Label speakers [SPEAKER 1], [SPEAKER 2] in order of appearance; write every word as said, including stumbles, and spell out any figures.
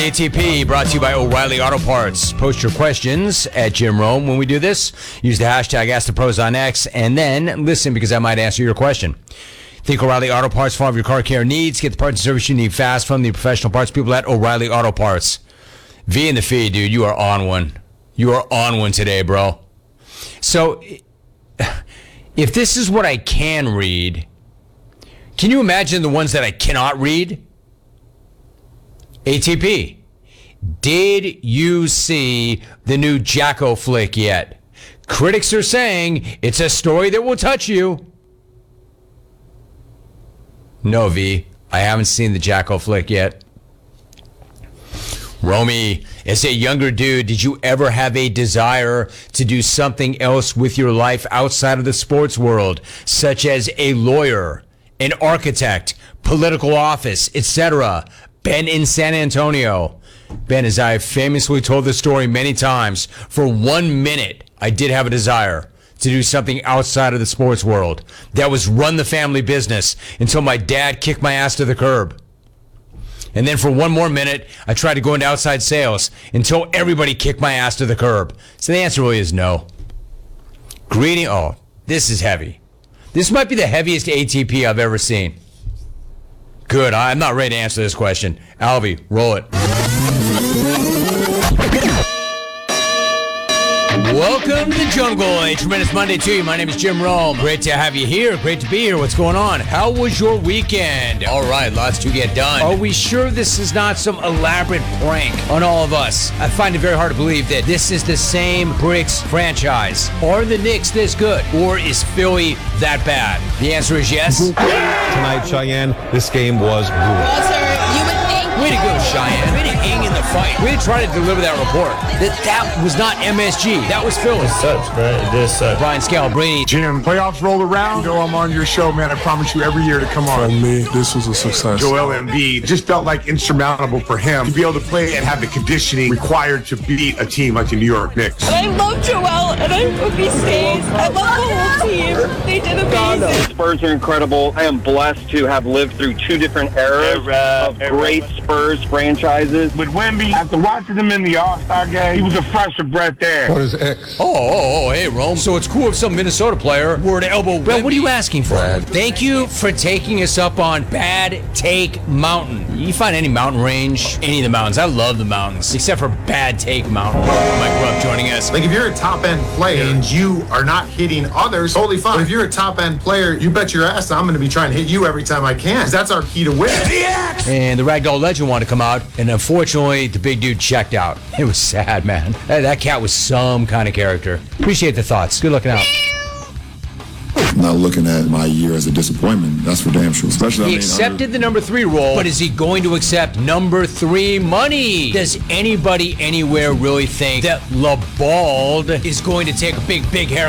[SPEAKER 1] A T P brought to you by O'Reilly Auto Parts. Post your questions at Jim Rome. When we do this, use the hashtag AskThePros on X, and then listen because I might answer your question. Think O'Reilly Auto Parts for all of your car care needs. Get the parts and service you need fast from the professional parts people at O'Reilly Auto Parts. V in the feed, dude. You are on one. You are on one today, bro. So, if this is what I can read, can you imagine the ones that I cannot read? A T P, did you see the new Jacko flick yet? Critics are saying it's a story that will touch you. No, V, I haven't seen the Jacko flick yet. Romy, as a younger dude, did you ever have a desire to do something else with your life outside of the sports world, such as a lawyer, an architect, political office, et cetera? Ben in San Antonio. Ben, as I have famously told this story many times, for one minute, I did have a desire to do something outside of the sports world. That was run the family business until my dad kicked my ass to the curb. And then for one more minute, I tried to go into outside sales until everybody kicked my ass to the curb. So the answer really is no. Greeting, oh, this is heavy. This might be the heaviest A T P I've ever seen. Good. I'm not ready to answer this question. Albie, roll it. Welcome to the jungle. A tremendous Monday to you. My name is Jim Rome. Great to have you here. Great to be here. What's going on? How was your weekend? All right, lots to get done. Are we sure this is not some elaborate prank on all of us? I find it very hard to believe that this is the same Bricks franchise. Are the Knicks this good? Or is Philly that bad? The answer is yes.
[SPEAKER 2] Tonight, Cheyenne, this game was brutal.
[SPEAKER 3] Walter, you would think.
[SPEAKER 1] Way to go, Cheyenne. Way to hang in the fight. Way to try to deliver that report. That that was not M S G. That was Philly.
[SPEAKER 4] It sucks, bro. It does suck.
[SPEAKER 1] Brian Scalabrine.
[SPEAKER 5] Jim, playoffs roll around. You know I'm on your show, man. I promise you every year to come on.
[SPEAKER 6] For me, this was a success.
[SPEAKER 5] Joel Embiid just felt like insurmountable for him to be able to play and have the conditioning required to beat a team like the New York Knicks.
[SPEAKER 3] And I love Joel, and I hope he stays. I love the whole team. They did amazing.
[SPEAKER 7] The Spurs are incredible. I am blessed to have lived through two different eras of great Spurs franchises.
[SPEAKER 5] With Wemby, after watching him in the All-Star game, he was a fresher breath there.
[SPEAKER 6] What is X?
[SPEAKER 1] Oh, oh, oh, hey, Rome. So it's cool if some Minnesota player were to elbow. Well, what are you asking for?
[SPEAKER 6] Bad.
[SPEAKER 1] Thank you for taking us up on Bad Take Mountain. You find any mountain range, any of the mountains. I love the mountains, except for Bad Take Mountain. Mike Rupp joining us.
[SPEAKER 8] Like, if you're a top-end player and you are not hitting others, totally fine. But if you're a top-end player, you bet your ass I'm going to be trying to hit you every time I can. Because that's our key to win.
[SPEAKER 1] And the Ragdoll Legend wanted to come out, and unfortunately, the big dude checked out. It was sad, man. That, that cat was some kind of character. Appreciate the thoughts. Good looking out.
[SPEAKER 6] Not looking at my year as a disappointment. That's for damn sure. Especially,
[SPEAKER 1] He
[SPEAKER 6] I mean,
[SPEAKER 1] accepted
[SPEAKER 6] under-
[SPEAKER 1] the number three role, but is he going to accept number three money? Does anybody anywhere really think that LeBald is going to take a big, big haircut